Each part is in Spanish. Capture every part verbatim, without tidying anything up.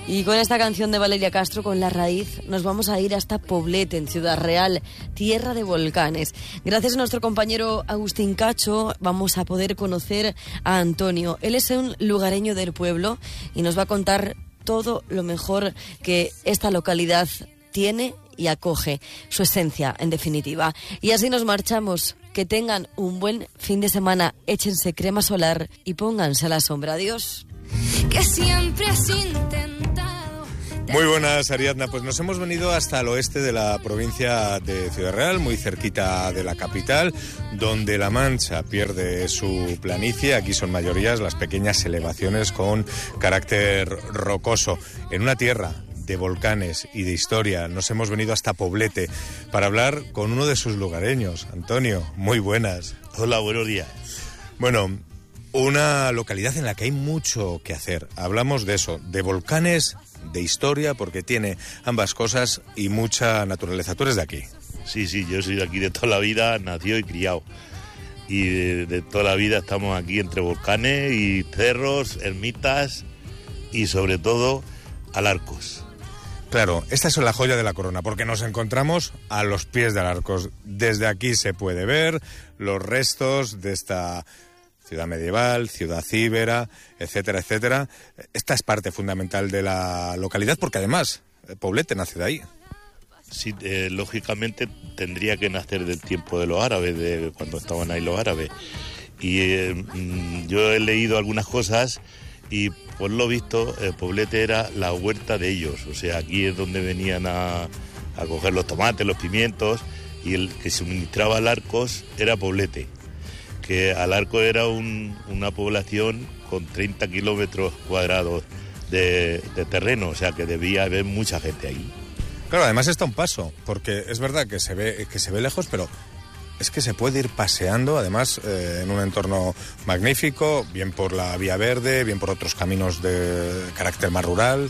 Y con esta canción de Valeria Castro, con La Raíz, nos vamos a ir hasta Poblete, en Ciudad Real, tierra de volcanes. Gracias a nuestro compañero Agustín Cacho vamos a poder conocer a Antonio. Él es un lugareño del pueblo y nos va a contar todo lo mejor que esta localidad tiene y acoge, su esencia, en definitiva. Y así nos marchamos. Que tengan un buen fin de semana, échense crema solar y pónganse a la sombra. Adiós. Que siempre has intentado. Muy buenas, Ariadna. Pues nos hemos venido hasta el oeste de la provincia de Ciudad Real, muy cerquita de la capital, donde La Mancha pierde su planicie. Aquí son mayorías las pequeñas elevaciones con carácter rocoso. En una tierra de volcanes y de historia, nos hemos venido hasta Poblete para hablar con uno de sus lugareños. Antonio, muy buenas. Hola, buenos días. Bueno, una localidad en la que hay mucho que hacer. Hablamos de eso, de volcanes, de historia, porque tiene ambas cosas y mucha naturaleza. Tú eres de aquí. Sí, sí, yo soy de aquí de toda la vida, nacido y criado. Y de, de toda la vida estamos aquí entre volcanes y cerros, ermitas y sobre todo Alarcos. Claro, esta es la joya de la corona, porque nos encontramos a los pies de Alarcos. Desde aquí se puede ver los restos de esta ciudad medieval, ciudad íbera, etcétera, etcétera. Esta es parte fundamental de la localidad, porque además Poblete nace de ahí. Sí, eh, lógicamente tendría que nacer del tiempo de los árabes, de cuando estaban ahí los árabes. Y eh, yo he leído algunas cosas y por lo visto eh, Poblete era la huerta de ellos. O sea, aquí es donde venían a, a coger los tomates, los pimientos, y el que suministraba Alarcos era Poblete. Que Alarcos era un, una población con treinta kilómetros cuadrados de, de terreno, o sea que debía haber mucha gente ahí. Claro, además está un paso, porque es verdad que se ve, que se ve lejos, pero es que se puede ir paseando, además, eh, en un entorno magnífico, bien por la vía verde, bien por otros caminos de carácter más rural.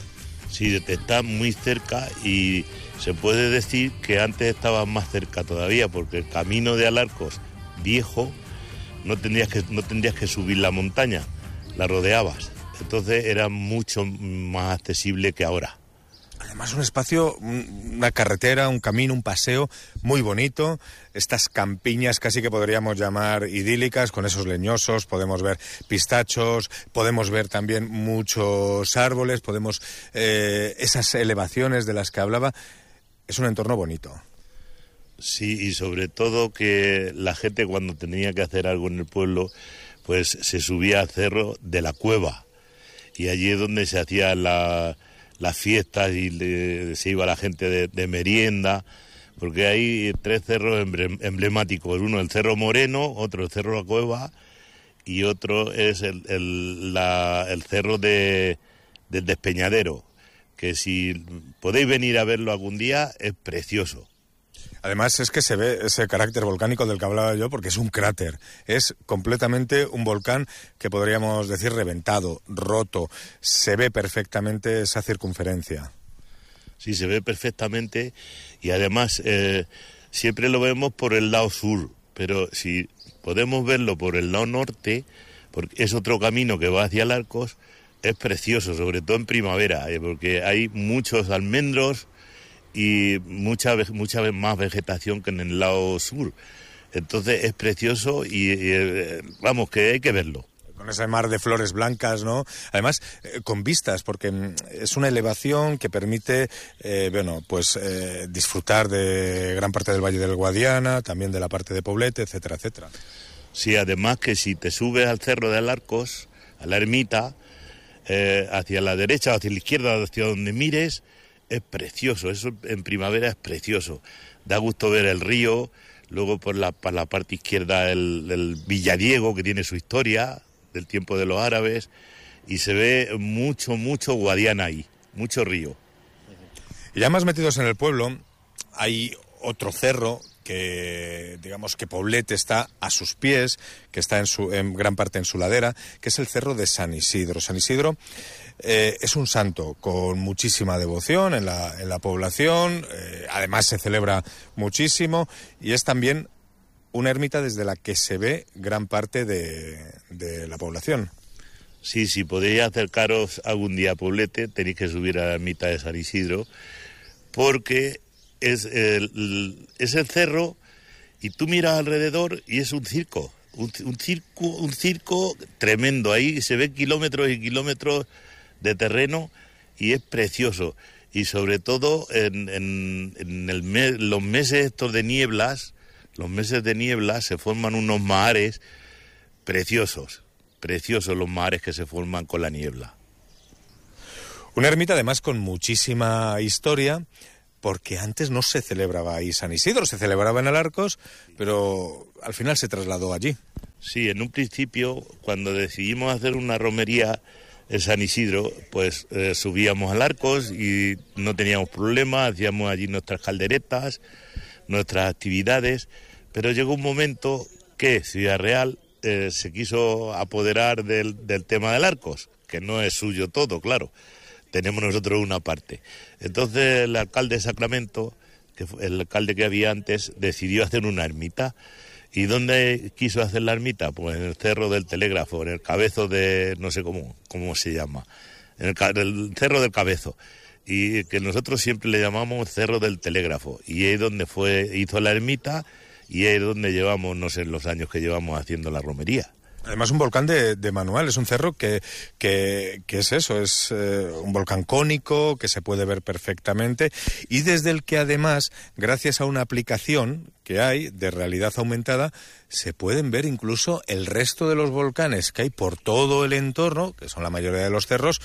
Sí, está muy cerca y se puede decir que antes estaba más cerca todavía, porque el camino de Alarcos viejo no tendrías que, no tendrías que subir la montaña, la rodeabas. Entonces era mucho más accesible que ahora. Además un espacio, una carretera, un camino, un paseo muy bonito. Estas campiñas casi que podríamos llamar idílicas, con esos leñosos, podemos ver pistachos, podemos ver también muchos árboles, podemos eh, esas elevaciones de las que hablaba. Es un entorno bonito. Sí, y sobre todo que la gente cuando tenía que hacer algo en el pueblo, pues se subía al cerro de la Cueva. Y allí es donde se hacían la, las fiestas y le, se iba la gente de, de merienda, porque hay tres cerros emblemáticos. Uno el Cerro Moreno, otro el Cerro La Cueva y otro es el, el, la, el Cerro de, del Despeñadero, que si podéis venir a verlo algún día es precioso. Además es que se ve ese carácter volcánico del que hablaba yo, porque es un cráter, es completamente un volcán que podríamos decir reventado, roto, se ve perfectamente esa circunferencia. Sí, se ve perfectamente y además eh, siempre lo vemos por el lado sur, pero si podemos verlo por el lado norte, porque es otro camino que va hacia Alarcos, es precioso, sobre todo en primavera, eh, porque hay muchos almendros y mucha mucha más vegetación que en el lado sur. Entonces es precioso y, y vamos, que hay que verlo. Con ese mar de flores blancas, ¿no? Además, eh, con vistas, porque es una elevación que permite, eh, bueno, pues eh, disfrutar de gran parte del Valle del Guadiana, también de la parte de Poblete, etcétera, etcétera. Sí, además que si te subes al Cerro de Alarcos, a la ermita, eh, hacia la derecha o hacia la izquierda, hacia donde mires, es precioso, eso en primavera es precioso. Da gusto ver el río, luego por la, por la parte izquierda el, el Villadiego, que tiene su historia del tiempo de los árabes, y se ve mucho, mucho Guadiana ahí, mucho río. Y ya más metidos en el pueblo, hay otro cerro que, digamos, que Poblete está a sus pies, que está en, su, en gran parte en su ladera, que es el cerro de San Isidro. San Isidro eh, es un santo con muchísima devoción en la, en la población, eh, además se celebra muchísimo, y es también una ermita desde la que se ve gran parte de, de la población. Sí, si podéis acercaros algún día a Poblete, tenéis que subir a la ermita de San Isidro, porque es el, es el cerro y tú miras alrededor y es un circo, un, un circo, un circo tremendo. Ahí se ven kilómetros y kilómetros de terreno y es precioso. Y sobre todo en, en, en el mes, los meses estos de nieblas, los meses de nieblas se forman unos mahares preciosos, preciosos los mahares que se forman con la niebla. Una ermita además con muchísima historia, porque antes no se celebraba ahí San Isidro, se celebraba en Alarcos, pero al final se trasladó allí. Sí, en un principio, cuando decidimos hacer una romería en San Isidro, pues eh, subíamos a Alarcos y no teníamos problemas, hacíamos allí nuestras calderetas, nuestras actividades, pero llegó un momento que Ciudad Real eh, se quiso apoderar del, del tema de Alarcos, que no es suyo todo, claro. Tenemos nosotros una parte. Entonces el alcalde de Sacramento, que fue el alcalde que había antes, decidió hacer una ermita. ¿Y dónde quiso hacer la ermita? Pues en el Cerro del Telégrafo, en el Cabezo de... no sé cómo, cómo se llama. En el, el Cerro del Cabezo. Y que nosotros siempre le llamamos Cerro del Telégrafo. Y ahí es donde fue, hizo la ermita y ahí es donde llevamos, no sé, los años que llevamos haciendo la romería. Además un volcán de, de manual, es un cerro que, que, que es eso, es eh, un volcán cónico, que se puede ver perfectamente y desde el que además, gracias a una aplicación que hay de realidad aumentada, se pueden ver incluso el resto de los volcanes que hay por todo el entorno, que son la mayoría de los cerros,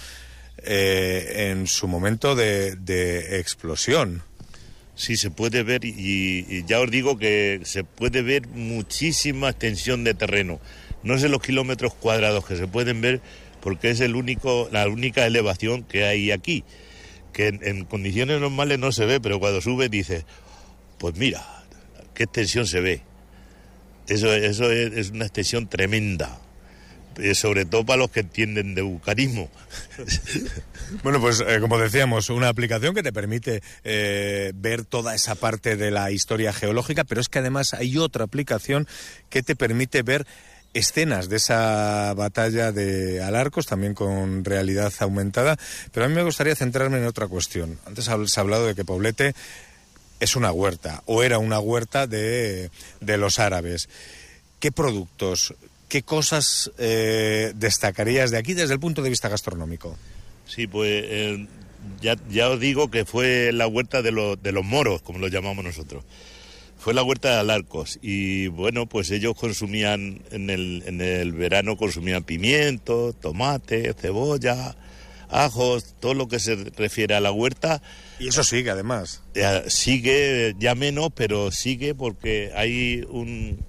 eh, en su momento de, de explosión. Sí, se puede ver y, y ya os digo que se puede ver muchísima extensión de terreno. No sé los kilómetros cuadrados que se pueden ver porque es el único, la única elevación que hay aquí, que en, en condiciones normales no se ve, pero cuando sube dices, pues mira, qué extensión se ve. Eso, eso es, es una extensión tremenda, eh, sobre todo para los que entienden de vulcanismo. Bueno, pues eh, como decíamos, una aplicación que te permite eh, ver toda esa parte de la historia geológica, pero es que además hay otra aplicación que te permite ver escenas de esa batalla de Alarcos, también con realidad aumentada, pero a mí me gustaría centrarme en otra cuestión. Antes has hablado de que Poblete es una huerta, o era una huerta de, de los árabes. ¿Qué productos, qué cosas eh, destacarías de aquí desde el punto de vista gastronómico? Sí, pues eh, ya, ya os digo que fue la huerta de, los de los moros, como lo llamamos nosotros. Fue la huerta de Alarcos y bueno, pues ellos consumían, en el, en el verano consumían pimiento, tomate, cebolla, ajos, todo lo que se refiere a la huerta. Y eso sigue además. Eh, sigue, ya menos, pero sigue porque hay un,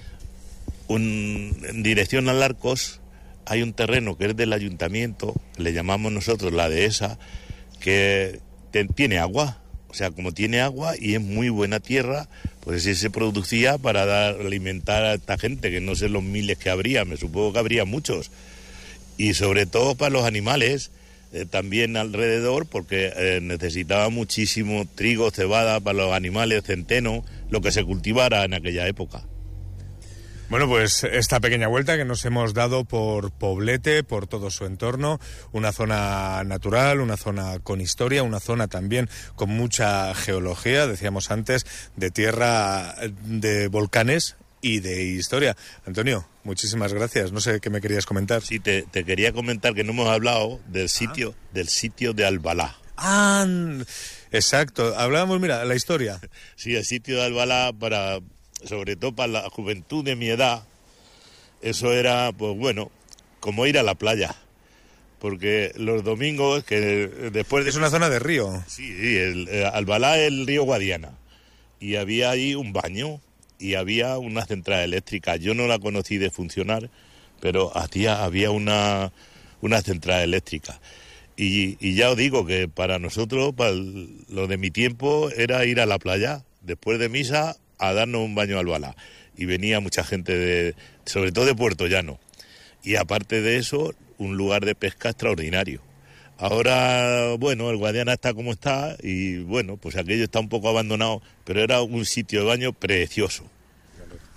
un... en dirección a Alarcos hay un terreno que es del ayuntamiento, le llamamos nosotros la dehesa, que te, tiene agua. O sea, como tiene agua y es muy buena tierra, pues sí se producía para dar, alimentar a esta gente, que no sé los miles que habría, me supongo que habría muchos. Y sobre todo para los animales, eh, también alrededor, porque eh, necesitaba muchísimo trigo, cebada para los animales, centeno, lo que se cultivara en aquella época. Bueno, pues esta pequeña vuelta que nos hemos dado por Poblete, por todo su entorno, una zona natural, una zona con historia, una zona también con mucha geología, decíamos antes, de tierra, de volcanes y de historia. Antonio, muchísimas gracias. No sé qué me querías comentar. Sí, te, te quería comentar que no hemos hablado del sitio, ah. del sitio de Albalá. Ah, exacto. Hablábamos, mira, la historia. Sí, el sitio de Albalá para... sobre todo para la juventud de mi edad, eso era, pues bueno, como ir a la playa. Porque los domingos, que después de... Es una zona de río. Sí, el, el Albalá es el río Guadiana. Y había ahí un baño y había una central eléctrica. Yo no la conocí de funcionar, pero hacía, había una, una central eléctrica. Y, y ya os digo que para nosotros, para el, lo de mi tiempo, era ir a la playa, después de misa, a darnos un baño al Albalá. Y venía mucha gente, de, sobre todo de Puerto Llano. Y aparte de eso, un lugar de pesca extraordinario. Ahora, bueno, el Guadiana está como está y, bueno, pues aquello está un poco abandonado, pero era un sitio de baño precioso.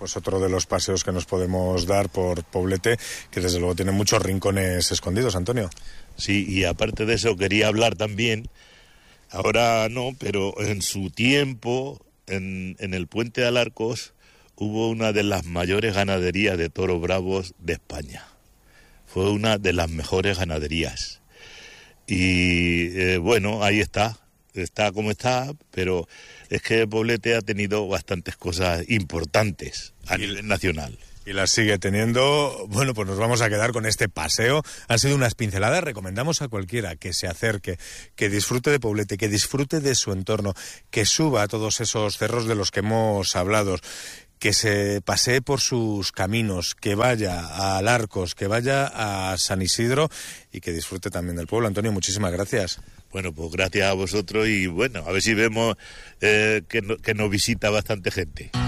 Pues otro de los paseos que nos podemos dar por Poblete, que desde luego tiene muchos rincones escondidos, Antonio. Sí, y aparte de eso quería hablar también, ahora no, pero en su tiempo, en, en el Puente de Alarcos, hubo una de las mayores ganaderías de toros bravos de España. Fue una de las mejores ganaderías. Y eh, bueno, ahí está. Está como está, pero es que Poblete ha tenido bastantes cosas importantes a nivel nacional. Y las sigue teniendo. Bueno, pues nos vamos a quedar con este paseo. Han sido unas pinceladas. Recomendamos a cualquiera que se acerque, que disfrute de Poblete, que disfrute de su entorno, que suba a todos esos cerros de los que hemos hablado, que se pasee por sus caminos, que vaya a Alarcos, que vaya a San Isidro y que disfrute también del pueblo. Antonio, muchísimas gracias. Bueno, pues gracias a vosotros y bueno, a ver si vemos eh, que, no, que nos visita bastante gente.